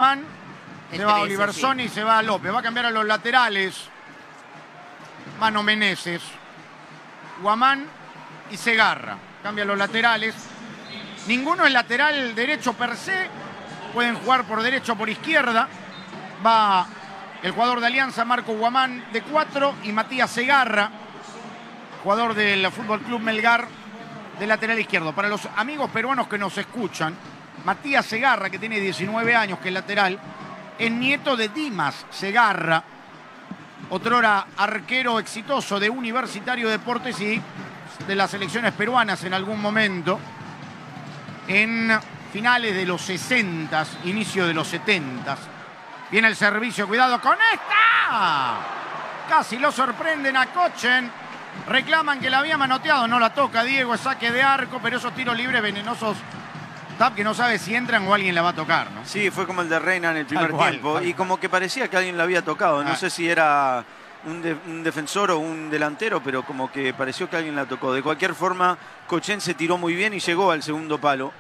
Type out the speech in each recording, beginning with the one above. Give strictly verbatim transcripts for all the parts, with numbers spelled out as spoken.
Guamán, se va Oliver sí. Sony y se va López. Va a cambiar a los laterales. Mano Meneses, Guamán y Segarra. Cambia los laterales. Ninguno es lateral derecho per se. Pueden jugar por derecha o por izquierda. Va el jugador de Alianza, Marco Guamán, de cuatro, y Matías Segarra, jugador del Fútbol Club Melgar, de lateral izquierdo. Para los amigos peruanos que nos escuchan, Matías Segarra, que tiene diecinueve años, que es lateral, es nieto de Dimas Segarra, otrora arquero exitoso de Universitario de Deportes y de las selecciones peruanas en algún momento, en finales de los sesentas, inicio de los setentas. Viene el servicio, cuidado con esta. Casi lo sorprenden a Kochen. Reclaman que la había manoteado, no la toca Diego, es saque de arco, pero esos tiros libres venenosos, Tap, que no sabe si entran o alguien la va a tocar, ¿no? Sí, fue como el de Reina en el primer cual, tiempo y como que parecía que alguien la había tocado. No ah. sé si era un, de, un defensor o un delantero, pero como que pareció que alguien la tocó. De cualquier forma, Kochen se tiró muy bien y llegó al segundo palo.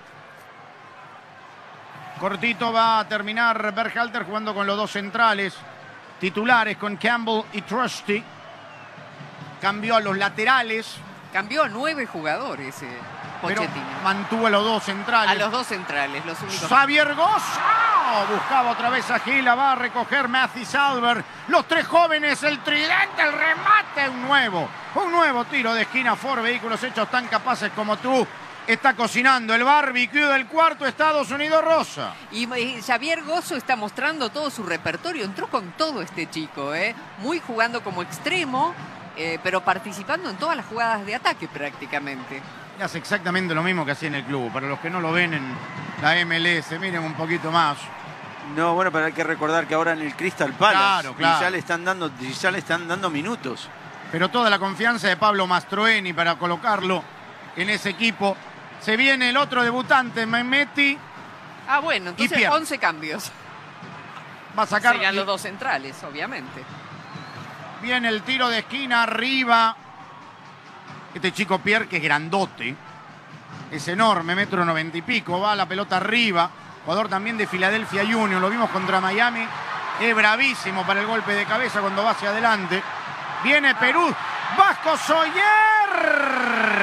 Cortito va a terminar Berhalter jugando con los dos centrales titulares, con Campbell y Trusty. Cambió a los laterales. Cambió a nueve jugadores, eh, Pero Pochettino. mantuvo a los dos centrales. A los dos centrales, los únicos. Xavier Gosso. Buscaba otra vez a Gila, va a recoger Mathis Albert. Los tres jóvenes, el tridente, el remate, un nuevo. Un nuevo tiro de esquina. Ford Vehículos Hechos tan capaces como tú. Está cocinando el barbecue del cuarto Estados Unidos Rosa. Y, y Xavier Gosso está mostrando todo su repertorio. Entró con todo este chico, ¿eh? Muy jugando como extremo, eh, pero participando en todas las jugadas de ataque prácticamente. Y hace exactamente lo mismo que hacía en el club. Para los que no lo ven en la M L S, miren un poquito más. No, bueno, pero hay que recordar que ahora en el Crystal Palace Claro, claro. Y ya le están dando, ya le están dando minutos. Pero toda la confianza de Pablo Mastroeni para colocarlo en ese equipo. Se viene el otro debutante, Mehmeti. Ah, bueno, entonces Pierre. once cambios. Va a sacar. Serían los dos centrales, obviamente. Viene el tiro de esquina arriba. Este chico Pierre, que es grandote, es enorme, metro noventa y pico. Va la pelota arriba. Jugador también de Philadelphia Union. Lo vimos contra Miami. Es bravísimo para el golpe de cabeza cuando va hacia adelante. Viene Perú. Vasco Soyer.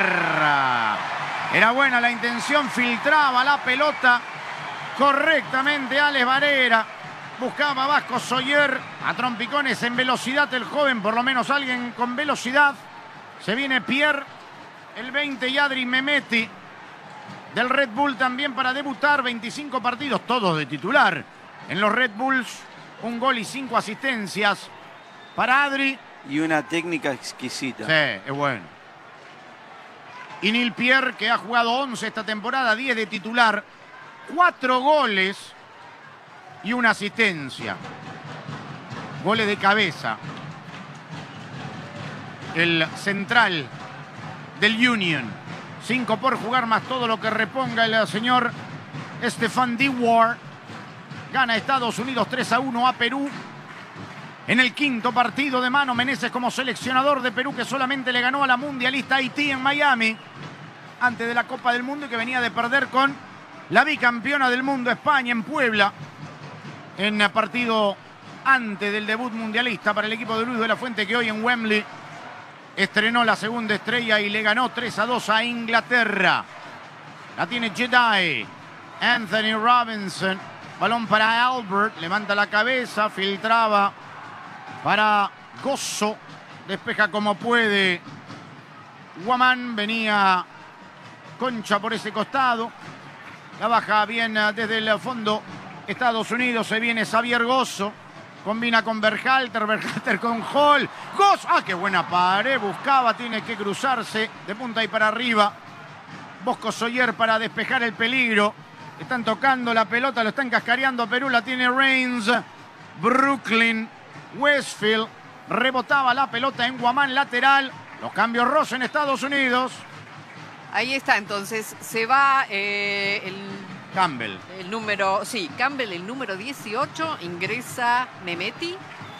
Era buena la intención, filtraba la pelota correctamente Alex Varela. Buscaba Vasco Soyer a trompicones en velocidad el joven, por lo menos alguien con velocidad. Se viene Pierre, el veinte, y Adri Mehmeti del Red Bull también para debutar. veinticinco partidos, todos de titular en los Red Bulls. Un gol y cinco asistencias para Adri. Y una técnica exquisita. Sí, es bueno. Y Neil Pierre, que ha jugado once esta temporada, diez de titular, cuatro goles y una asistencia. Goles de cabeza. El central del Union. Cinco por jugar más todo lo que reponga el señor Stefan Dewar. Gana Estados Unidos tres a uno a Perú. En el quinto partido de mano, Meneses como seleccionador de Perú, que solamente le ganó a la mundialista Haití en Miami antes de la Copa del Mundo y que venía de perder con la bicampeona del mundo España en Puebla en partido antes del debut mundialista para el equipo de Luis de la Fuente, que hoy en Wembley estrenó la segunda estrella y le ganó tres a dos a Inglaterra. La tiene Jedi. Anthony Robinson. Balón para Albert. Levanta la cabeza. Filtraba para Gosso. Despeja como puede Guamán. Venía Concha por ese costado. La baja bien desde el fondo Estados Unidos. Se viene Xavier Gosso. Combina con Berhalter. Berhalter con Hall. Gosso. ¡Ah, qué buena pared! Buscaba. Tiene que cruzarse de punta y para arriba. Bosco Soyer para despejar el peligro. Están tocando la pelota. Lo están cascareando a Perú. La tiene Reigns. Brooklyn. Westfield. Rebotaba la pelota en Guamán, lateral. Los cambios Ross en Estados Unidos. Ahí está, entonces se va eh, el, Campbell. el número, sí, Campbell, el número dieciocho, ingresa Mehmeti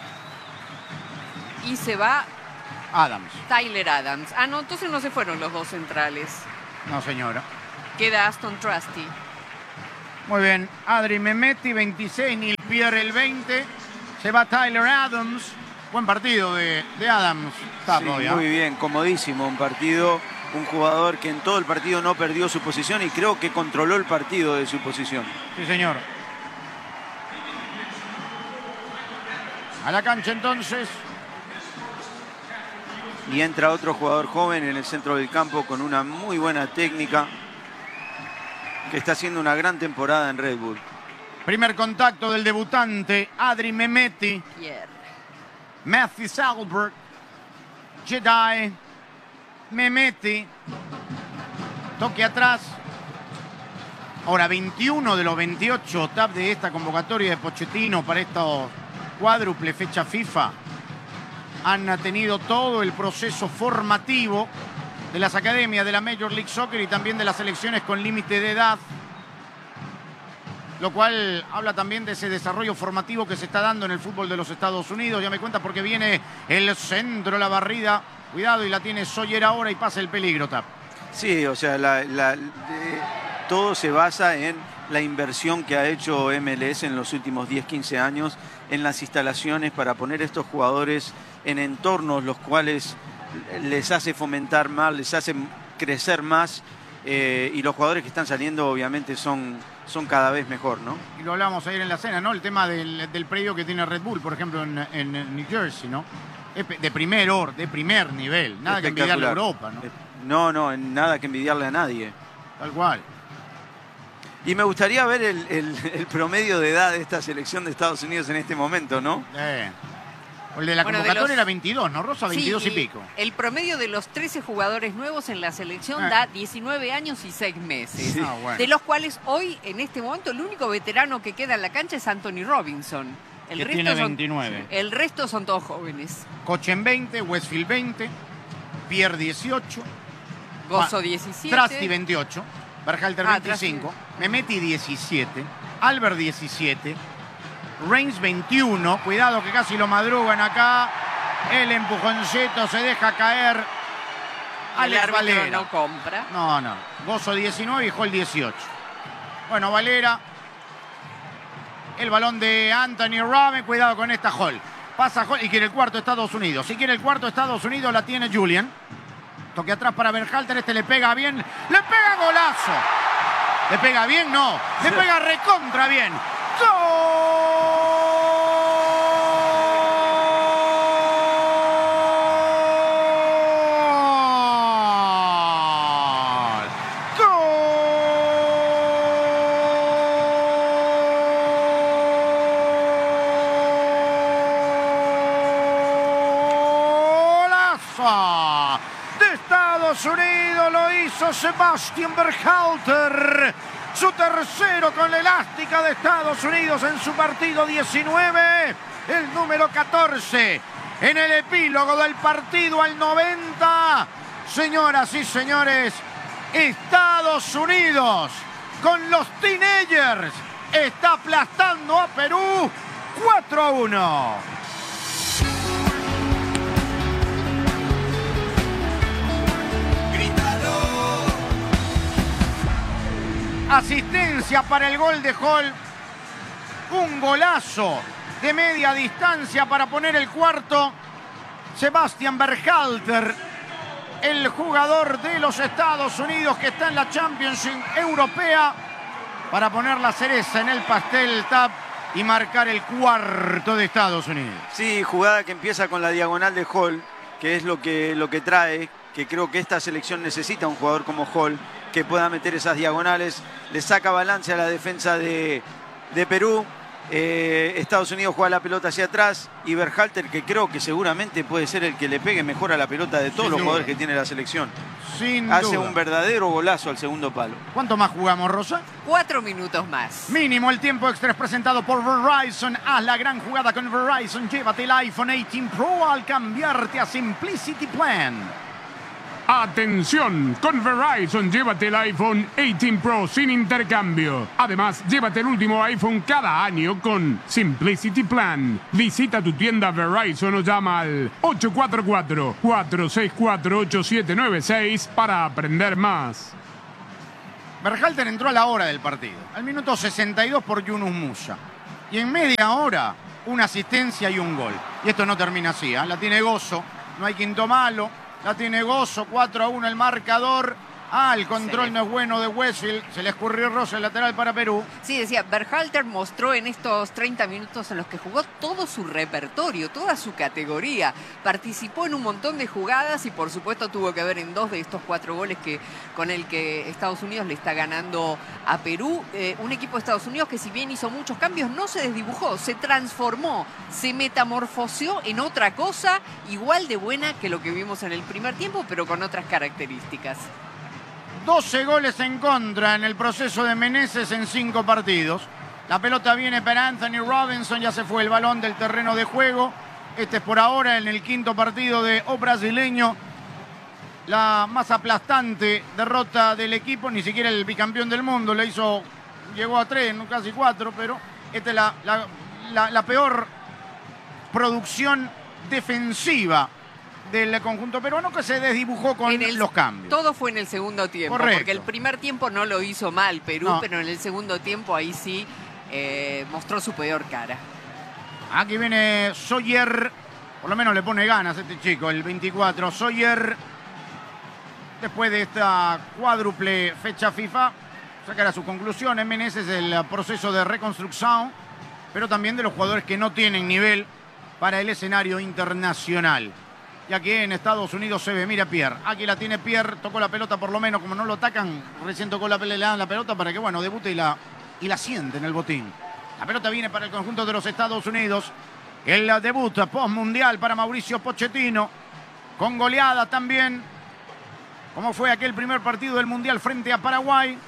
y se va Adams. Tyler Adams. Ah, no, entonces no se fueron los dos centrales. No, señora. Queda Aston Trusty. Muy bien. Adri Mehmeti, veintiséis. Neil Trippier el veinte. Se va Tyler Adams. Buen partido de, de Adams. Sí, muy bien, comodísimo un partido. Un jugador que en todo el partido no perdió su posición y creo que controló el partido de su posición. Sí, señor. A la cancha entonces. Y entra otro jugador joven en el centro del campo con una muy buena técnica, que está haciendo una gran temporada en Red Bull. Primer contacto del debutante, Adri Mehmeti. Pierre. Matthew Salberg. Jedi. Mehmeti. Toque atrás. Ahora, veintiuno de los veintiocho tap de esta convocatoria de Pochettino para estos cuádruple fecha FIFA han tenido todo el proceso formativo de las academias de la Major League Soccer y también de las selecciones con límite de edad, lo cual habla también de ese desarrollo formativo que se está dando en el fútbol de los Estados Unidos. Ya me cuenta porque viene el centro, la barrida. Cuidado, y la tiene Sawyer ahora y pasa el peligro, Tap. Sí, o sea, la, la, eh, todo se basa en la inversión que ha hecho M L S en los últimos diez, quince años en las instalaciones para poner estos jugadores en entornos los cuales les hace fomentar más, les hace crecer más, eh, y los jugadores que están saliendo obviamente son, son cada vez mejor, ¿no? Y lo hablábamos ayer en la cena, ¿no? El tema del, del predio que tiene Red Bull, por ejemplo, en, en New Jersey, ¿no? De primer or, de primer nivel, nada que envidiarle a Europa, ¿no? No, no, nada que envidiarle a nadie. Tal cual. Y me gustaría ver el, el, el promedio de edad de esta selección de Estados Unidos en este momento, ¿no? Eh. El de la Bueno, convocatoria de los... era veintidós, ¿no, Rosa? veintidós sí, y pico. El promedio de los trece jugadores nuevos en la selección eh. da diecinueve años y seis meses. Sí. Ah, bueno. De los cuales hoy, en este momento, el único veterano que queda en la cancha es Anthony Robinson. El que resto tiene son, veintinueve. El resto son todos jóvenes. Cochen veinte, Westfield veinte, Pierre dieciocho, Gozo diecisiete. Trasti veintiocho, Berhalter Ah, veinticinco, Mehmeti diecisiete, Albert diecisiete, Reigns veintiuno, cuidado que casi lo madrugan acá, el empujoncito se deja caer, Alex el árbitro Valera. no compra. No, no, Gozo diecinueve y Hall dieciocho. Bueno, Valera, el balón de Anthony Rame, cuidado con esta Hall. Pasa Hall y quiere el cuarto Estados Unidos. Si quiere el cuarto Estados Unidos la tiene Julian. Toque atrás para Berhalter, este le pega bien. ¡Le pega golazo! ¿Le pega bien? No. Le pega recontra bien. ¡Gol! De Estados Unidos lo hizo Sebastian Berhalter, su tercero con la elástica de Estados Unidos en su partido diecinueve, el número catorce en el epílogo del partido al noventa. Señoras y señores, Estados Unidos con los teenagers está aplastando a Perú cuatro a uno. Asistencia para el gol de Hall. Un golazo de media distancia para poner el cuarto. Sebastian Berhalter, el jugador de los Estados Unidos que está en la Championship Europea, para poner la cereza en el pastel, Tap, y marcar el cuarto de Estados Unidos. Sí, jugada que empieza con la diagonal de Hall, que es lo que, lo que trae, que creo que esta selección necesita un jugador como Hall, que pueda meter esas diagonales, le saca balance a la defensa de, de Perú. Eh, Estados Unidos juega la pelota hacia atrás y Berhalter, que creo que seguramente puede ser el que le pegue mejor a la pelota de todos Sin los duda. jugadores que tiene la selección. Sin Hace duda. un verdadero golazo al segundo palo. ¿Cuánto más jugamos, Rosa? Cuatro minutos más. Mínimo el tiempo extra es presentado por Verizon. Haz la gran jugada con Verizon. Llévate el iPhone dieciocho Pro al cambiarte a Simplicity Plan. Atención, con Verizon llévate el iPhone dieciocho Pro sin intercambio. Además, llévate el último iPhone cada año con Simplicity Plan. Visita tu tienda Verizon o llama al ocho cuatro cuatro, cuatro seis cuatro, ocho siete nueve seis para aprender más. Berhalter entró a la hora del partido, al minuto sesenta y dos por Yunus Musa. Y en media hora, una asistencia y un gol. Y esto no termina así, ¿eh? La tiene Gozo, no hay quinto malo. La tiene Gozo, cuatro a uno el marcador. Ah, el control no es bueno de Westfield. Se le escurrió Rosa, el lateral para Perú. Sí, decía, Berhalter mostró en estos treinta minutos en los que jugó todo su repertorio, toda su categoría. Participó en un montón de jugadas y por supuesto tuvo que ver en dos de estos cuatro goles que, con el que Estados Unidos le está ganando a Perú. Eh, un equipo de Estados Unidos que si bien hizo muchos cambios, no se desdibujó, se transformó, se metamorfoseó en otra cosa igual de buena que lo que vimos en el primer tiempo, pero con otras características. doce goles en contra en el proceso de Meneses en cinco partidos. La pelota viene para Anthony Robinson, ya se fue el balón del terreno de juego. Este es por ahora en el quinto partido de O brasileño. La más aplastante derrota del equipo, ni siquiera el bicampeón del mundo, le hizo, llegó a tres, no, casi cuatro, pero esta es la, la, la, la peor producción defensiva del conjunto peruano, que se desdibujó con el, los cambios. Todo fue en el segundo tiempo. Correcto. Porque el primer tiempo no lo hizo mal Perú, no. pero en el segundo tiempo ahí sí eh, mostró su peor cara. Aquí viene Sawyer, por lo menos le pone ganas este chico, el veinticuatro. Sawyer, después de esta cuádruple fecha FIFA, sacará sus conclusiones. Meneses, el proceso de reconstrucción, pero también de los jugadores que no tienen nivel para el escenario internacional. Y aquí en Estados Unidos se ve, mira Pierre, aquí la tiene Pierre, tocó la pelota por lo menos, como no lo atacan, recién tocó la pelota, le dan la pelota para que, bueno, debute y la, y la siente en el botín. La pelota viene para el conjunto de los Estados Unidos, el debut post-mundial para Mauricio Pochettino, con goleada también, como fue aquel primer partido del Mundial frente a Paraguay.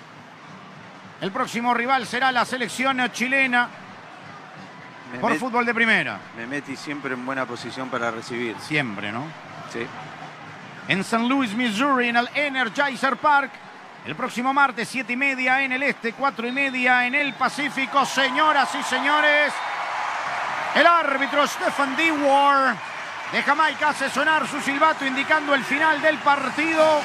El próximo rival será la selección chilena. Me por met, fútbol de primera. Me metí siempre en buena posición para recibir. Siempre, ¿no? Sí. En Saint Louis, Missouri, en el Energizer Park. El próximo martes, siete y media en el este, cuatro y media en el Pacífico. Señoras y señores, el árbitro Stephen Dewar de Jamaica hace sonar su silbato indicando el final del partido.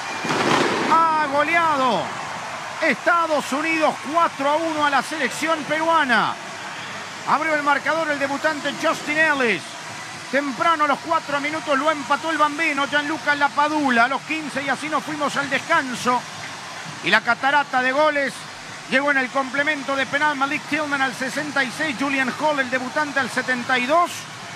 Ha goleado Estados Unidos cuatro a uno a la selección peruana. Abrió el marcador el debutante Justin Ellis. Temprano a los cuatro minutos lo empató el bambino Gianluca Lapadula. A los quince y así nos fuimos al descanso. Y la catarata de goles llegó en el complemento de penal. Malik Tillman al sesenta y seis. Julian Hall, el debutante, al setenta y dos.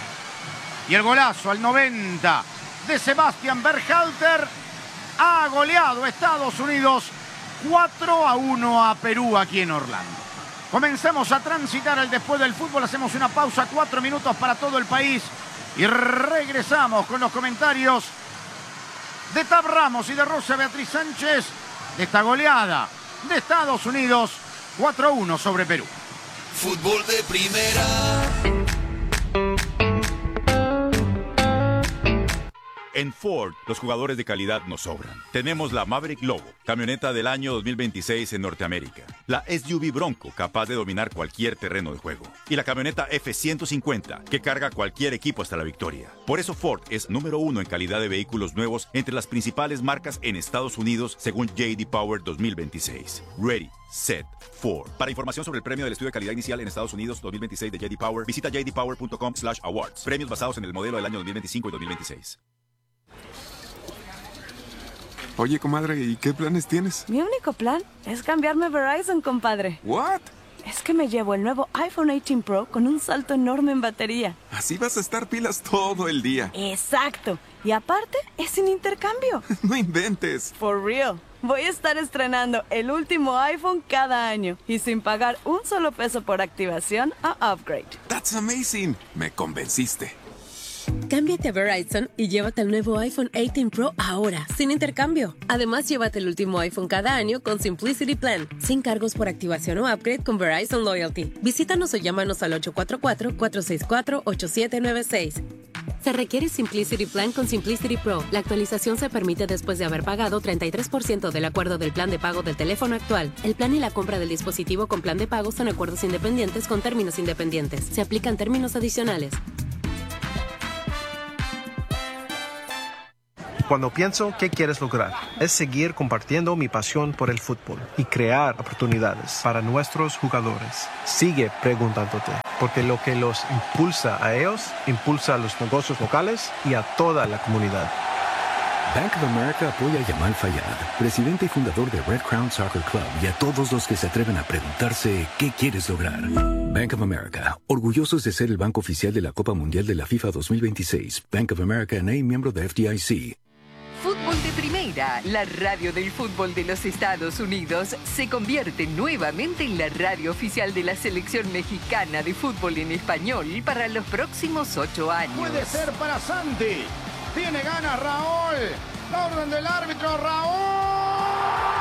Y el golazo al noventa de Sebastian Berhalter. Ha goleado Estados Unidos cuatro a uno a Perú aquí en Orlando. Comenzamos a transitar el después del fútbol. Hacemos una pausa, cuatro minutos para todo el país. Y regresamos con los comentarios de Tab Ramos y de Rosa Beatriz Sánchez de esta goleada de Estados Unidos cuatro a uno sobre Perú. Fútbol de primera. En Ford, los jugadores de calidad nos sobran. Tenemos la Maverick Lobo, camioneta del año dos mil veintiséis en Norteamérica. La S U V Bronco, capaz de dominar cualquier terreno de juego. Y la camioneta F ciento cincuenta, que carga cualquier equipo hasta la victoria. Por eso Ford es número uno en calidad de vehículos nuevos entre las principales marcas en Estados Unidos, según J D Power dos mil veintiséis. Ready, set, Ford. Para información sobre el premio del estudio de calidad inicial en Estados Unidos dos mil veintiséis de J D Power, visita j d power punto com slash awards. Premios basados en el modelo del año dos mil veinticinco y dos mil veintiséis. Oye, comadre, ¿y qué planes tienes? Mi único plan es cambiarme a Verizon, compadre. ¿What? Es que me llevo el nuevo iPhone dieciocho Pro con un salto enorme en batería. Así vas a estar pilas todo el día. Exacto. Y aparte, es sin intercambio. No inventes. For real. Voy a estar estrenando el último iPhone cada año y sin pagar un solo peso por activación o upgrade. That's amazing. Me convenciste. Cámbiate a Verizon y llévate el nuevo iPhone dieciocho Pro ahora, sin intercambio. Además, llévate el último iPhone cada año con Simplicity Plan, sin cargos por activación o upgrade con Verizon Loyalty. Visítanos o llámanos al ocho cuatro cuatro, cuatro seis cuatro, ocho siete nueve seis. Se requiere Simplicity Plan con Simplicity Pro. La actualización se permite después de haber pagado treinta y tres por ciento del acuerdo del plan de pago del teléfono actual. El plan y la compra del dispositivo con plan de pago son acuerdos independientes con términos independientes. Se aplican términos adicionales. Cuando pienso qué quieres lograr, es seguir compartiendo mi pasión por el fútbol y crear oportunidades para nuestros jugadores. Sigue preguntándote, porque lo que los impulsa a ellos, impulsa a los negocios locales y a toda la comunidad. Bank of America apoya a Yamal Fayad, presidente y fundador de Red Crown Soccer Club, y a todos los que se atreven a preguntarse qué quieres lograr. Bank of America, orgullosos de ser el banco oficial de la Copa Mundial de la FIFA dos mil veintiséis. Bank of America N A, miembro de F D I C. Fútbol de Primera, la radio del fútbol de los Estados Unidos, se convierte nuevamente en la radio oficial de la selección mexicana de fútbol en español para los próximos ocho años. Puede ser para Santi. Tiene ganas Raúl. La orden del árbitro, Raúl.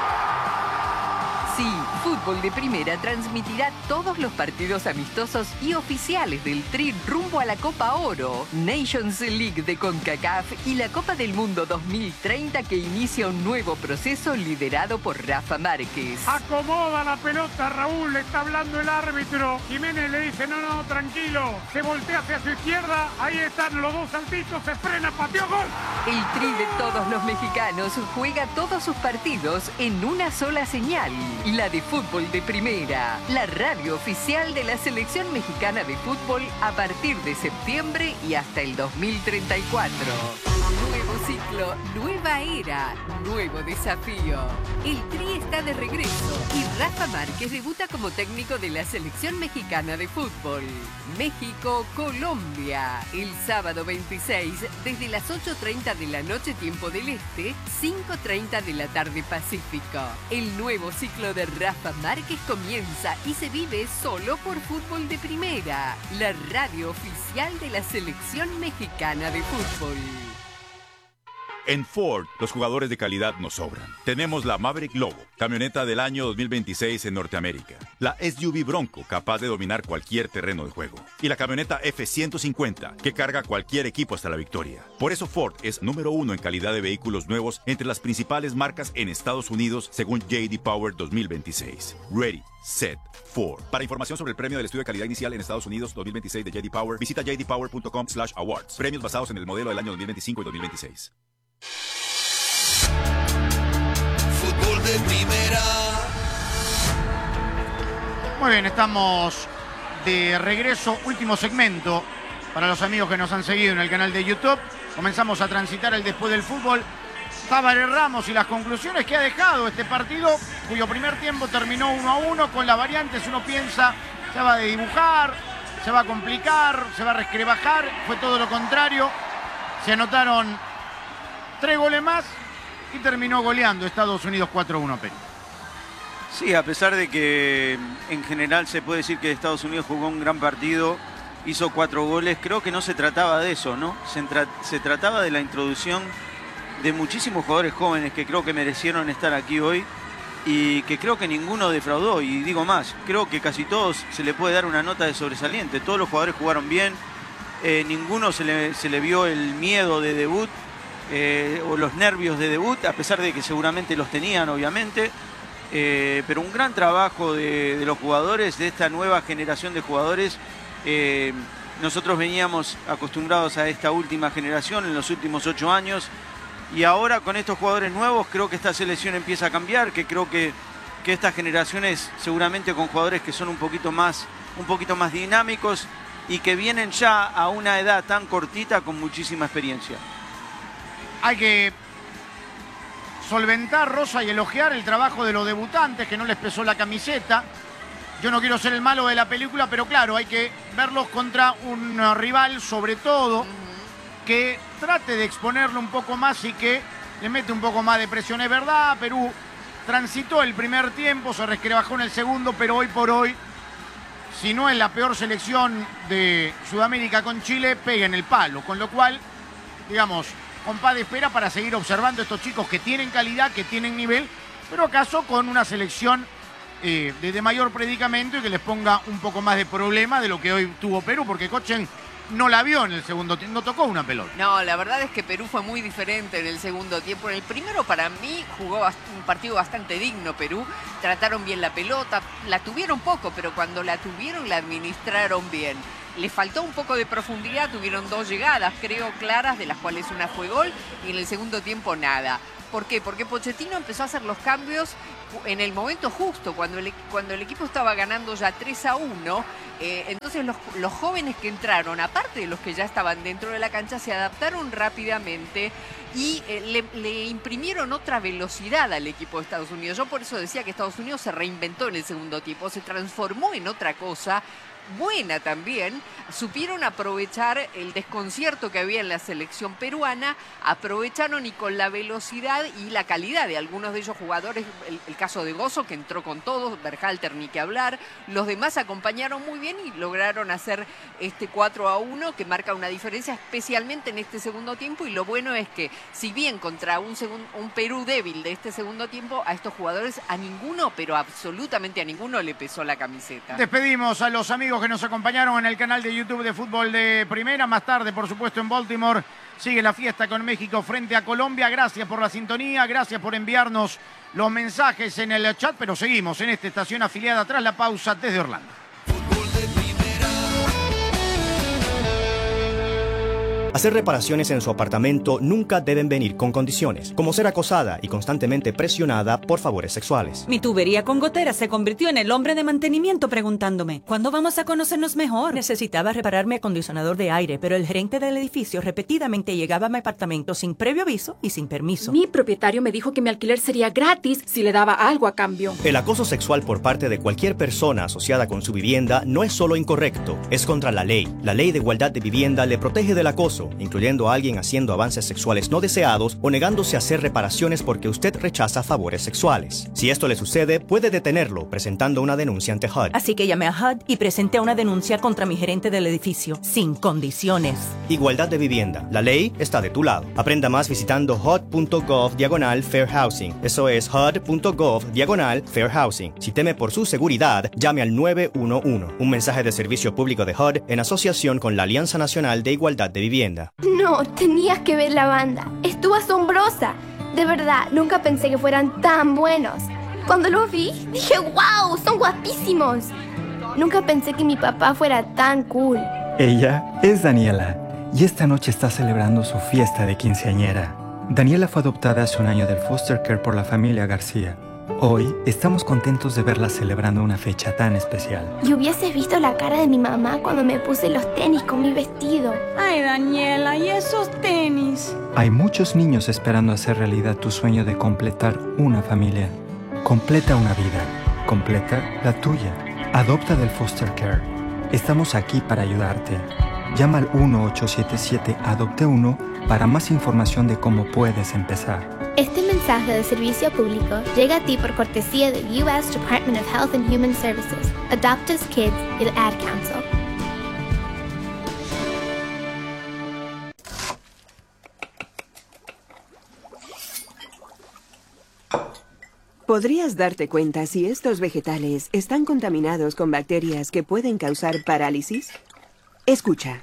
Sí, Fútbol de Primera transmitirá todos los partidos amistosos y oficiales del Tri rumbo a la Copa Oro, Nations League de CONCACAF y la Copa del Mundo dos mil treinta, que inicia un nuevo proceso liderado por Rafa Márquez. Acomoda la pelota, Raúl, le está hablando el árbitro. Jiménez le dice, no, no, tranquilo. Se voltea hacia su izquierda, ahí están los dos saltitos, se frena, pateó, gol. El Tri de todos los mexicanos juega todos sus partidos en una sola señal. La de Fútbol de Primera, la radio oficial de la selección mexicana de fútbol a partir de septiembre y hasta el dos mil treinta y cuatro. Nuevo ciclo, nueva era, nuevo desafío. El Tri está de regreso y Rafa Márquez debuta como técnico de la selección mexicana de fútbol. México-Colombia, el sábado veintiséis, desde las ocho treinta de la noche tiempo del Este, cinco treinta de la tarde Pacífico. El nuevo ciclo de Rafa Márquez comienza y se vive solo por Fútbol de Primera, la radio oficial de la selección mexicana de fútbol. En Ford, los jugadores de calidad nos sobran. Tenemos la Maverick Lobo, camioneta del año dos mil veintiséis en Norteamérica. La S U V Bronco, capaz de dominar cualquier terreno de juego. Y la camioneta F ciento cincuenta, que carga cualquier equipo hasta la victoria. Por eso Ford es número uno en calidad de vehículos nuevos entre las principales marcas en Estados Unidos, según J D Power dos mil veintiséis. Ready, set, Ford. Para información sobre el premio del estudio de calidad inicial en Estados Unidos dos mil veintiséis de J D Power, visita j d power punto com slash awards. Premios basados en el modelo del año dos mil veinticinco y dos mil veintiséis. Fútbol de Primera. Muy bien, estamos de regreso. Último segmento para los amigos que nos han seguido en el canal de YouTube. Comenzamos a transitar el después del fútbol. Tábares Ramos y las conclusiones que ha dejado este partido, cuyo primer tiempo terminó uno a uno. Con las variantes uno piensa, se va a dibujar, se va a complicar, se va a resquebrajar. Fue todo lo contrario. Se anotaron tres goles más y terminó goleando Estados Unidos cuatro a uno a Perú. Sí, a pesar de que en general se puede decir que Estados Unidos jugó un gran partido, hizo cuatro goles, creo que no se trataba de eso, ¿no? Se, tra se trataba de la introducción de muchísimos jugadores jóvenes que creo que merecieron estar aquí hoy y que creo que ninguno defraudó. Y digo más, creo que casi todos se le puede dar una nota de sobresaliente. Todos los jugadores jugaron bien, eh, ninguno se le, se le vio el miedo de debut eh, o los nervios de debut, a pesar de que seguramente los tenían, obviamente. Eh, pero un gran trabajo de, de los jugadores, de esta nueva generación de jugadores. Eh, nosotros veníamos acostumbrados a esta última generación en los últimos ocho años y ahora con estos jugadores nuevos creo que esta selección empieza a cambiar, que creo que, que estas generaciones seguramente con jugadores que son un poquito más, un poquito más dinámicos y que vienen ya a una edad tan cortita con muchísima experiencia. Hay que solventar, Rosa, y elogiar el trabajo de los debutantes, que no les pesó la camiseta. Yo no quiero ser el malo de la película, pero claro, hay que verlos contra un rival, sobre todo, que trate de exponerlo un poco más y que le mete un poco más de presión. Es verdad, Perú transitó el primer tiempo, se resquebrajó en el segundo, pero hoy por hoy, si no es la peor selección de Sudamérica con Chile, pega en el palo. Con lo cual, digamos, compás de espera para seguir observando a estos chicos que tienen calidad, que tienen nivel, pero acaso con una selección eh, de, de mayor predicamento y que les ponga un poco más de problema de lo que hoy tuvo Perú, porque Cochen no la vio en el segundo tiempo, no tocó una pelota. No, la verdad es que Perú fue muy diferente en el segundo tiempo. En el primero, para mí, jugó un partido bastante digno Perú. Trataron bien la pelota, la tuvieron poco, pero cuando la tuvieron la administraron bien. le faltó un poco de profundidad, tuvieron dos llegadas, creo, claras, de las cuales una fue gol, y en el segundo tiempo nada. ¿Por qué? Porque Pochettino empezó a hacer los cambios en el momento justo, cuando el, cuando el equipo estaba ganando ya tres a uno. Eh, entonces los, los jóvenes que entraron, aparte de los que ya estaban dentro de la cancha, se adaptaron rápidamente y eh, le, le imprimieron otra velocidad al equipo de Estados Unidos. Yo por eso decía que Estados Unidos se reinventó en el segundo tiempo, se transformó en otra cosa buena también. Supieron aprovechar el desconcierto que había en la selección peruana, aprovecharon y con la velocidad y la calidad de algunos de ellos jugadores, el, el caso de Gozo, que entró con todos, Berhalter ni que hablar, los demás acompañaron muy bien y lograron hacer este cuatro a uno que marca una diferencia, especialmente en este segundo tiempo. Y lo bueno es que, si bien contra un, segun, un Perú débil de este segundo tiempo, a estos jugadores a ninguno, pero absolutamente a ninguno, le pesó la camiseta. Despedimos a los amigos que nos acompañaron en el canal de YouTube de Fútbol de Primera. Más tarde, por supuesto, en Baltimore sigue la fiesta con México frente a Colombia. Gracias por la sintonía, gracias por enviarnos los mensajes en el chat, pero seguimos en esta estación afiliada tras la pausa desde Orlando. Hacer reparaciones en su apartamento nunca deben venir con condiciones, como ser acosada y constantemente presionada por favores sexuales. Mi tubería con goteras se convirtió en el hombre de mantenimiento preguntándome, ¿cuándo vamos a conocernos mejor? Necesitaba reparar mi acondicionador de aire, pero el gerente del edificio repetidamente llegaba a mi apartamento sin previo aviso y sin permiso. Mi propietario me dijo que mi alquiler sería gratis si le daba algo a cambio. El acoso sexual por parte de cualquier persona asociada con su vivienda no es solo incorrecto, es contra la ley. La Ley de Igualdad de Vivienda le protege del acoso, incluyendo a alguien haciendo avances sexuales no deseados o negándose a hacer reparaciones porque usted rechaza favores sexuales. Si esto le sucede, puede detenerlo presentando una denuncia ante H U D. Así que llamé a H U D y presenté una denuncia contra mi gerente del edificio, sin condiciones. Igualdad de vivienda. La ley está de tu lado. Aprenda más visitando H U D punto gov diagonal fair housing. Eso es H U D punto gov diagonal fair housing. Si teme por su seguridad, llame al nueve uno uno. Un mensaje de servicio público de H U D en asociación con la Alianza Nacional de Igualdad de Vivienda. No, tenías que ver la banda. Estuvo asombrosa. De verdad, nunca pensé que fueran tan buenos. Cuando los vi, dije, wow, son guapísimos. Nunca pensé que mi papá fuera tan cool. Ella es Daniela y esta noche está celebrando su fiesta de quinceañera. Daniela fue adoptada hace un año del foster care por la familia García. Hoy estamos contentos de verla celebrando una fecha tan especial. Y hubieses visto la cara de mi mamá cuando me puse los tenis con mi vestido. Ay, Daniela, ¿y esos tenis? Hay muchos niños esperando hacer realidad tu sueño de completar una familia. Completa una vida. Completa la tuya. Adopta del foster care. Estamos aquí para ayudarte. Llama al uno ocho siete siete adopte uno para más información de cómo puedes empezar. Este mensaje de servicio público llega a ti por cortesía del U S Department of Health and Human Services, Adopt Us Kids y el Ad Council. ¿Podrías darte cuenta si estos vegetales están contaminados con bacterias que pueden causar parálisis? Escucha.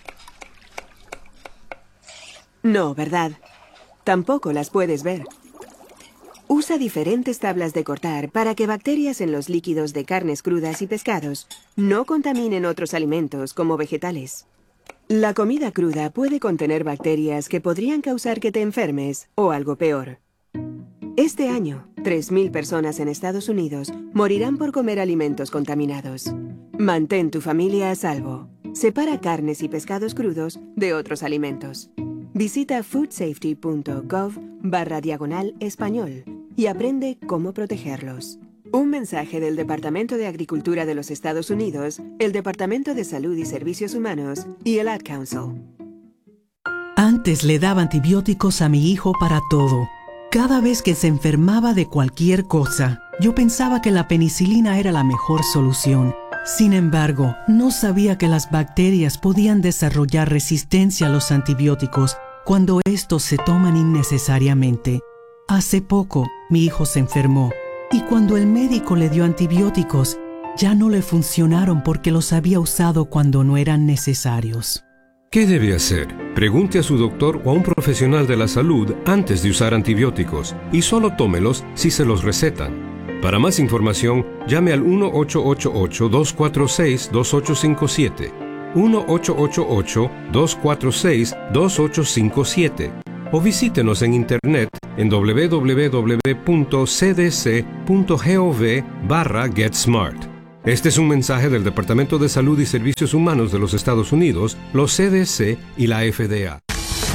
No, ¿verdad? Tampoco las puedes ver. Usa diferentes tablas de cortar para que bacterias en los líquidos de carnes crudas y pescados no contaminen otros alimentos como vegetales. La comida cruda puede contener bacterias que podrían causar que te enfermes o algo peor. Este año, tres mil personas en Estados Unidos morirán por comer alimentos contaminados. Mantén tu familia a salvo. Separa carnes y pescados crudos de otros alimentos. Visita foodsafety punto gov barra diagonal español y aprende cómo protegerlos. Un mensaje del Departamento de Agricultura de los Estados Unidos, el Departamento de Salud y Servicios Humanos y el Ad Council. Antes le daba antibióticos a mi hijo para todo. Cada vez que se enfermaba de cualquier cosa, yo pensaba que la penicilina era la mejor solución. Sin embargo, no sabía que las bacterias podían desarrollar resistencia a los antibióticos cuando estos se toman innecesariamente. Hace poco, mi hijo se enfermó y cuando el médico le dio antibióticos, ya no le funcionaron porque los había usado cuando no eran necesarios. ¿Qué debe hacer? Pregunte a su doctor o a un profesional de la salud antes de usar antibióticos y solo tómelos si se los recetan. Para más información, llame al uno ocho ocho ocho, dos cuatro seis, dos ocho cinco siete. uno ocho ocho ocho, dos cuatro seis, dos ocho cinco siete o visítenos en internet en w w w punto c d c punto gov barra GetSmart. Este es un mensaje del Departamento de Salud y Servicios Humanos de los Estados Unidos, los C D C y la F D A.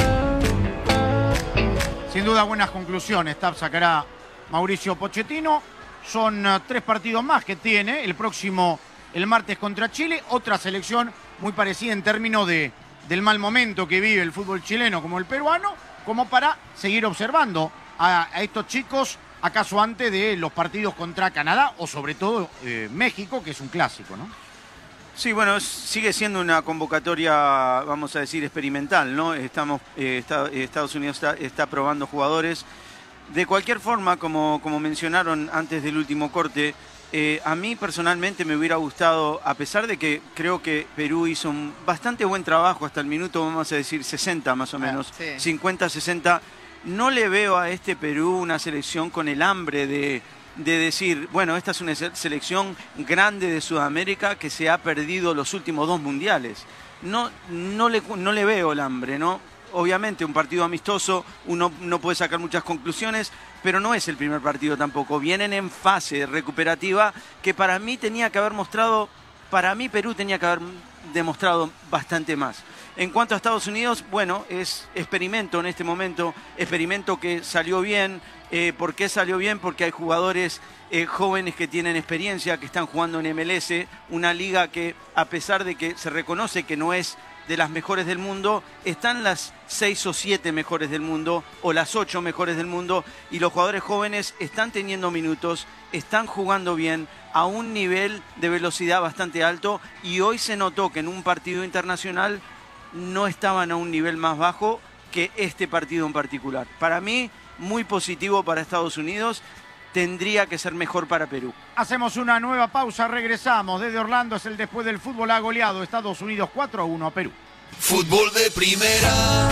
Sin duda buenas conclusiones, Tab sacará Mauricio Pochettino. Son uh, tres partidos más que tiene. El próximo, el martes contra Chile. Otra selección muy parecida en términos de, del mal momento que vive el fútbol chileno como el peruano, como para seguir observando a, a estos chicos, acaso antes de los partidos contra Canadá o sobre todo eh, México, que es un clásico, ¿no? Sí, bueno, sigue siendo una convocatoria, vamos a decir, experimental, ¿no? Estamos, eh, está, Estados Unidos está, está probando jugadores. De cualquier forma, como, como mencionaron antes del último corte, eh, a mí personalmente me hubiera gustado, a pesar de que creo que Perú hizo un bastante buen trabajo hasta el minuto, vamos a decir, sesenta más o menos, sí. cincuenta, sesenta, no le veo a este Perú una selección con el hambre de... de decir, bueno, esta es una selección grande de Sudamérica que se ha perdido los últimos dos mundiales. No, no, le, no le veo el hambre, ¿no? Obviamente un partido amistoso, uno no puede sacar muchas conclusiones, pero no es el primer partido tampoco. Vienen en fase recuperativa que para mí tenía que haber mostrado, para mí Perú tenía que haber demostrado bastante más. En cuanto a Estados Unidos, bueno, es experimento en este momento, experimento que salió bien. Eh, ¿Por qué salió bien? Porque hay jugadores eh, jóvenes que tienen experiencia, que están jugando en M L S, una liga que, a pesar de que se reconoce que no es de las mejores del mundo, están las seis o siete mejores del mundo, o las ocho mejores del mundo, y los jugadores jóvenes están teniendo minutos, están jugando bien, a un nivel de velocidad bastante alto, y hoy se notó que en un partido internacional no estaban a un nivel más bajo que este partido en particular. Para mí, muy positivo para Estados Unidos, tendría que ser mejor para Perú. Hacemos una nueva pausa, regresamos. Desde Orlando es el después del fútbol, ha goleado Estados Unidos cuatro a uno a Perú. Fútbol de primera.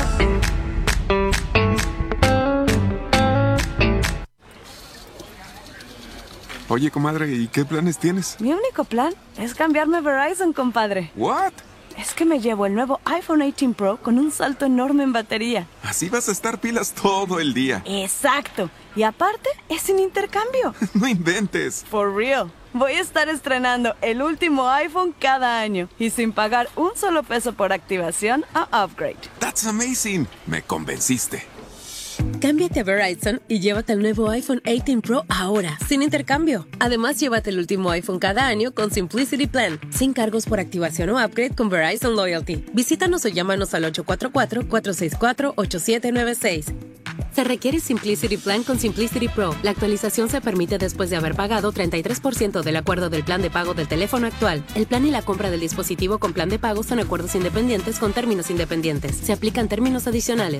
Oye, comadre, ¿y qué planes tienes? Mi único plan es cambiarme a Verizon, compadre. ¿What? Es que me llevo el nuevo iPhone dieciocho Pro con un salto enorme en batería. Así vas a estar pilas todo el día. Exacto. Y aparte, es sin intercambio. No inventes. For real. Voy a estar estrenando el último iPhone cada año y sin pagar un solo peso por activación o upgrade. That's amazing. Me convenciste. Cámbiate a Verizon y llévate el nuevo iPhone dieciocho Pro ahora, sin intercambio. Además, llévate el último iPhone cada año con Simplicity Plan, sin cargos por activación o upgrade con Verizon Loyalty. Visítanos o llámanos al ocho cuatro cuatro, cuatro seis cuatro, ocho siete nueve seis. Se requiere Simplicity Plan con Simplicity Pro. La actualización se permite después de haber pagado treinta y tres por ciento del acuerdo del plan de pago del teléfono actual. El plan y la compra del dispositivo con plan de pago son acuerdos independientes con términos independientes. Se aplican términos adicionales.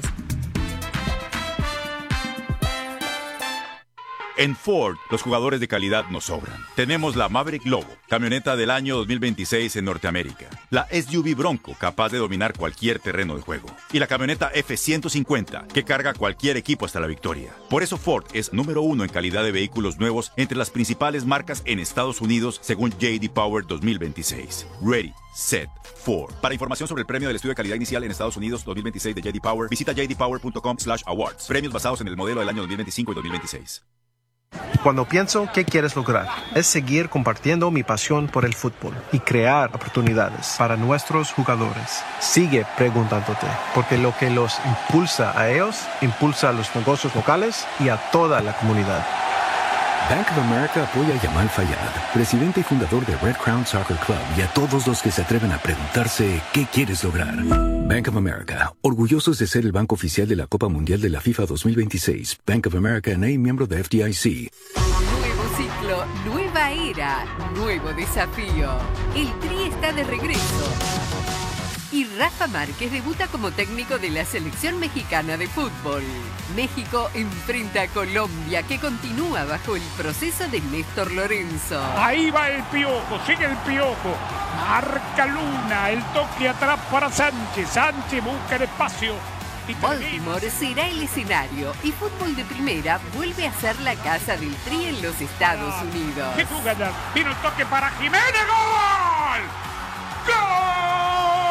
En Ford, los jugadores de calidad nos sobran. Tenemos la Maverick Lobo, camioneta del año dos mil veintiséis en Norteamérica. La S U V Bronco, capaz de dominar cualquier terreno de juego. Y la camioneta F ciento cincuenta, que carga cualquier equipo hasta la victoria. Por eso Ford es número uno en calidad de vehículos nuevos entre las principales marcas en Estados Unidos, según J D Power dos mil veintiséis. Ready, set, Ford. Para información sobre el premio del estudio de calidad inicial en Estados Unidos dos mil veintiséis de J D Power, visita j d power punto com slash awards. Premios basados en el modelo del año dos mil veinticinco y dos mil veintiséis. Cuando pienso qué quieres lograr, es seguir compartiendo mi pasión por el fútbol y crear oportunidades para nuestros jugadores. Sigue preguntándote, porque lo que los impulsa a ellos, impulsa a los negocios locales y a toda la comunidad. Bank of America apoya a Yamal Fayad, presidente y fundador de Red Crown Soccer Club, y a todos los que se atreven a preguntarse qué quieres lograr. Bank of America, orgullosos de ser el banco oficial de la Copa Mundial de la FIFA dos mil veintiséis. Bank of America N A, miembro de F D I C. Nuevo ciclo, nueva era, nuevo desafío. El Tri está de regreso. Y Rafa Márquez debuta como técnico de la selección mexicana de fútbol. México enfrenta a Colombia, que continúa bajo el proceso de Néstor Lorenzo. Ahí va el Piojo, sigue el Piojo. Marca Luna, el toque atrás para Sánchez. Sánchez busca el espacio. Baltimore será el escenario y Fútbol de Primera vuelve a ser la casa del Tri en los Estados Unidos. ¡Qué jugada! Vino el toque para Jiménez. ¡Gol! ¡Gol!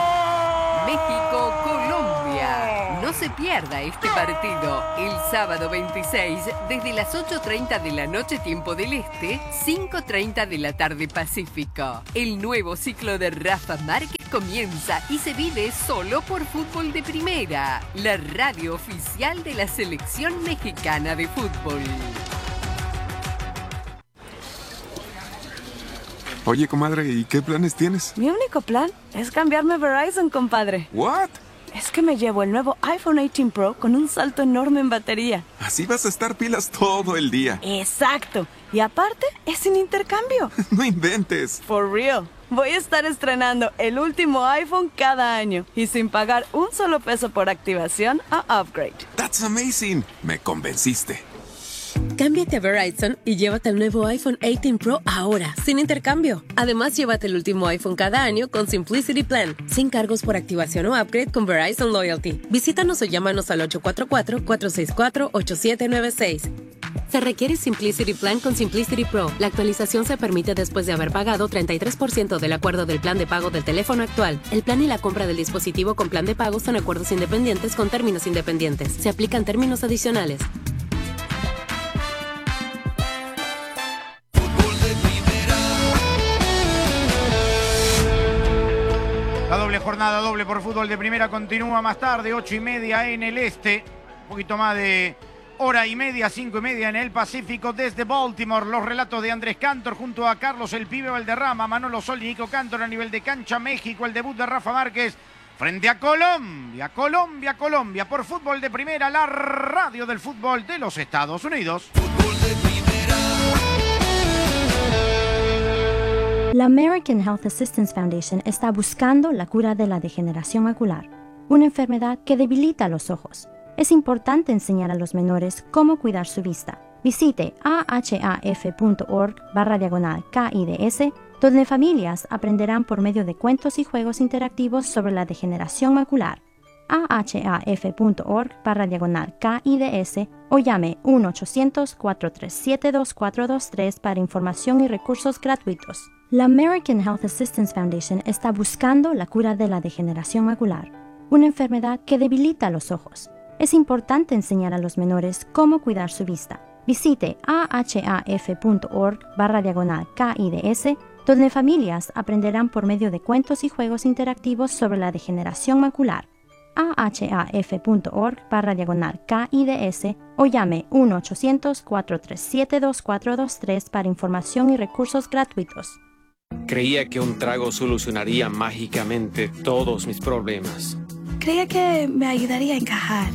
No se pierda este partido el sábado veintiséis desde las ocho treinta de la noche tiempo del Este, cinco treinta de la tarde Pacífico. El nuevo ciclo de Rafa Márquez comienza y se vive solo por Fútbol de Primera, la radio oficial de la Selección Mexicana de Fútbol. Oye, comadre, ¿y qué planes tienes? Mi único plan es cambiarme a Verizon, compadre. ¿What? Es que me llevo el nuevo iPhone dieciocho Pro con un salto enorme en batería. Así vas a estar pilas todo el día. Exacto. Y aparte, es sin intercambio. No inventes. For real. Voy a estar estrenando el último iPhone cada año y sin pagar un solo peso por activación o upgrade. That's amazing. Me convenciste. Cámbiate a Verizon y llévate el nuevo iPhone dieciocho Pro ahora, sin intercambio. Además, llévate el último iPhone cada año con Simplicity Plan, sin cargos por activación o upgrade con Verizon Loyalty. Visítanos o llámanos al ocho cuatro cuatro, cuatro seis cuatro, ocho siete nueve seis. Se requiere Simplicity Plan con Simplicity Pro. La actualización se permite después de haber pagado treinta y tres por ciento del acuerdo del plan de pago del teléfono actual. El plan y la compra del dispositivo con plan de pago son acuerdos independientes con términos independientes. Se aplican términos adicionales. La doble jornada, doble por Fútbol de Primera, continúa más tarde, ocho y media en el este. Un poquito más de hora y media, cinco y media en el Pacífico desde Baltimore. Los relatos de Andrés Cantor junto a Carlos El Pibe Valderrama, Manolo Sol y Nico Cantor a nivel de cancha. México, el debut de Rafa Márquez frente a Colombia. Colombia, Colombia por Fútbol de Primera, la radio del fútbol de los Estados Unidos. Fútbol de Primera. La American Health Assistance Foundation está buscando la cura de la degeneración macular, una enfermedad que debilita los ojos. Es importante enseñar a los menores cómo cuidar su vista. Visite ahaf.org barra diagonal KIDS, donde familias aprenderán por medio de cuentos y juegos interactivos sobre la degeneración macular. ahaf.org barra diagonal KIDS o llame uno ochocientos, cuatro tres siete, dos cuatro dos tres para información y recursos gratuitos. La American Health Assistance Foundation está buscando la cura de la degeneración macular, una enfermedad que debilita los ojos. Es importante enseñar a los menores cómo cuidar su vista. Visite ahaf.org barra diagonal KIDS, donde familias aprenderán por medio de cuentos y juegos interactivos sobre la degeneración macular. ahaf.org barra diagonal KIDS o llame uno ochocientos, cuatro tres siete, dos cuatro dos tres para información y recursos gratuitos. Creía que un trago solucionaría mágicamente todos mis problemas. Creía que me ayudaría a encajar.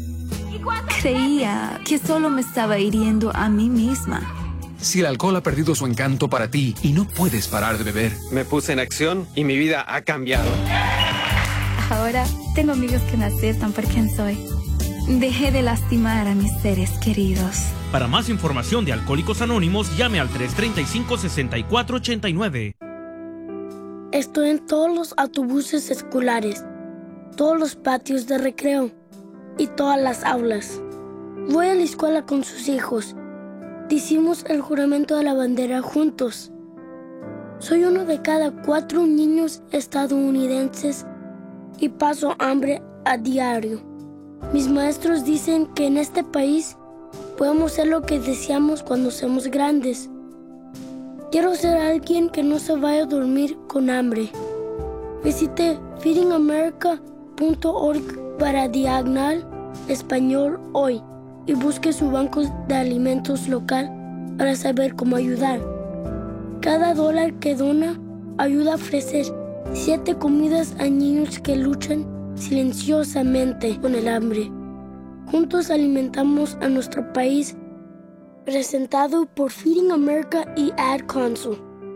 Creía que solo me estaba hiriendo a mí misma. Si el alcohol ha perdido su encanto para ti y no puedes parar de beber. Me puse en acción y mi vida ha cambiado. Ahora tengo amigos que me aceptan por quien soy. Dejé de lastimar a mis seres queridos. Para más información de Alcohólicos Anónimos, llame al tres tres cinco, seis cuatro ocho nueve. Estoy en todos los autobuses escolares, todos los patios de recreo y todas las aulas. Voy a la escuela con sus hijos. Hicimos el juramento de la bandera juntos. Soy uno de cada cuatro niños estadounidenses y paso hambre a diario. Mis maestros dicen que en este país podemos ser lo que deseamos cuando seamos grandes. Quiero ser alguien que no se vaya a dormir con hambre. Visite feeding america punto org para diagonal español hoy y busque su banco de alimentos local para saber cómo ayudar. Cada dólar que dona ayuda a ofrecer siete comidas a niños que luchan silenciosamente con el hambre. Juntos alimentamos a nuestro país. Presentado por Feeding America y Ad Council.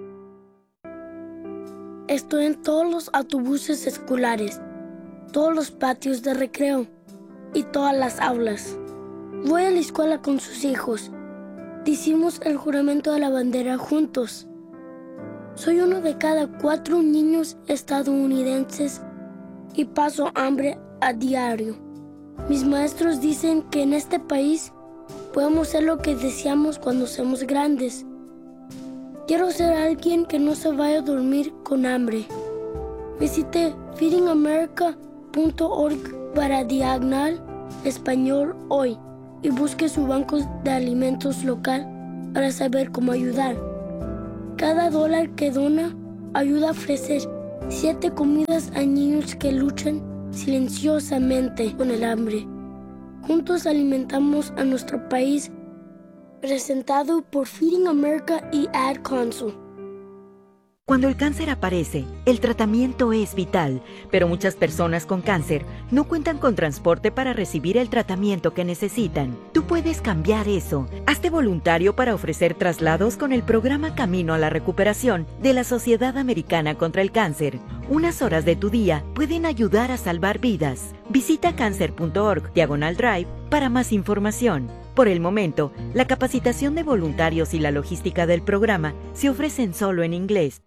Estoy en todos los autobuses escolares, todos los patios de recreo y todas las aulas. Voy a la escuela con sus hijos. Hicimos el juramento de la bandera juntos. Soy uno de cada cuatro niños estadounidenses y paso hambre a diario. Mis maestros dicen que en este país podemos ser lo que deseamos cuando seamos grandes. Quiero ser alguien que no se vaya a dormir con hambre. Visite feeding america punto org para diagonal español hoy y busque su banco de alimentos local para saber cómo ayudar. Cada dólar que dona ayuda a ofrecer siete comidas a niños que luchan silenciosamente con el hambre. Juntos alimentamos a nuestro país. Presentado por Feeding America y Ad Council. Cuando el cáncer aparece, el tratamiento es vital, pero muchas personas con cáncer no cuentan con transporte para recibir el tratamiento que necesitan. Tú puedes cambiar eso. Hazte voluntario para ofrecer traslados con el programa Camino a la Recuperación de la Sociedad Americana contra el Cáncer. Unas horas de tu día pueden ayudar a salvar vidas. Visita cancer punto org diagonal drive para más información. Por el momento, la capacitación de voluntarios y la logística del programa se ofrecen solo en inglés.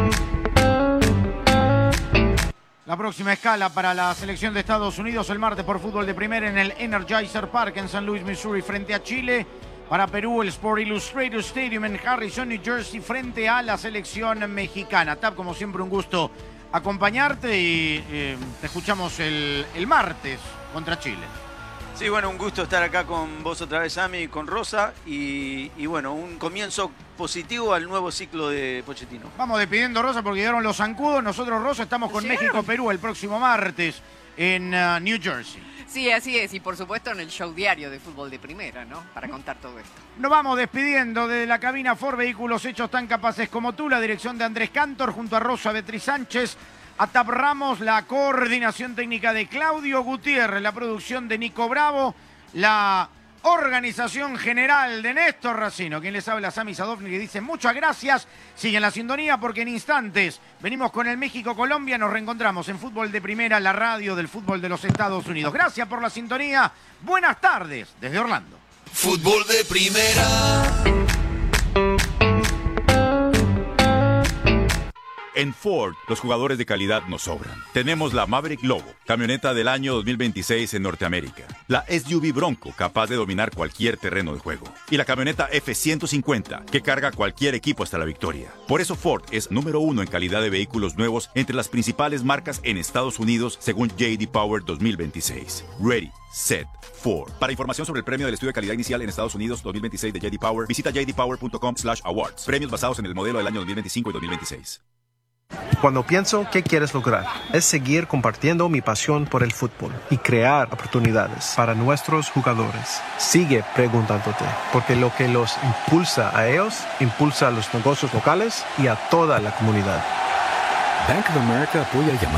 La próxima escala para la selección de Estados Unidos el martes por fútbol de primera en el Energizer Park en San Luis, Missouri, frente a Chile. Para Perú, el Sport Illustrated Stadium en Harrison, New Jersey, frente a la selección mexicana. Tab, como siempre, un gusto acompañarte y eh, te escuchamos el, el martes contra Chile. Sí, bueno, un gusto estar acá con vos otra vez, Ami, y con Rosa. Y, y bueno, un comienzo positivo al nuevo ciclo de Pochettino. Vamos despidiendo, Rosa, porque llegaron los zancudos. Nosotros, Rosa, estamos con México-Perú el próximo martes en uh, New Jersey. Sí, así es. Y por supuesto en el show diario de fútbol de primera, ¿no? Para contar todo esto. Nos vamos despidiendo de la cabina Ford Vehículos Hechos Tan Capaces Como Tú. La dirección de Andrés Cantor junto a Rosa Beatriz Sánchez. A Tab Ramos, la coordinación técnica de Claudio Gutiérrez, la producción de Nico Bravo, la organización general de Néstor Racino, quien les habla, Sami Sadovni, que dice muchas gracias. Siguen la sintonía porque en instantes venimos con el México-Colombia. Nos reencontramos en Fútbol de Primera, la radio del fútbol de los Estados Unidos. Gracias por la sintonía. Buenas tardes desde Orlando. Fútbol de Primera. En Ford, los jugadores de calidad nos sobran. Tenemos la Maverick Lobo, camioneta del año dos mil veintiséis en Norteamérica. La S U V Bronco, capaz de dominar cualquier terreno de juego. Y la camioneta F ciento cincuenta, que carga cualquier equipo hasta la victoria. Por eso Ford es número uno en calidad de vehículos nuevos entre las principales marcas en Estados Unidos, según J D Power dos mil veintiséis. Ready, set, Ford. Para información sobre el premio del estudio de calidad inicial en Estados Unidos dos mil veintiséis de J D Power, visita j d power punto com slash awards. Premios basados en el modelo del año dos mil veinticinco y dos mil veintiséis. Cuando pienso qué quieres lograr, es seguir compartiendo mi pasión por el fútbol y crear oportunidades para nuestros jugadores. Sigue preguntándote, porque lo que los impulsa a ellos, impulsa a los negocios locales y a toda la comunidad. Bank of America apoya llamar